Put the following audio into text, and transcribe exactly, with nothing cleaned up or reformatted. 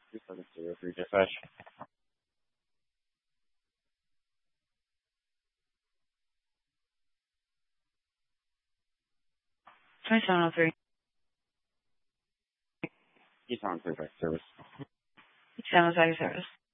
Two seven zero three dispatch. twenty-seven oh three. He's on throughback service. San Jose service.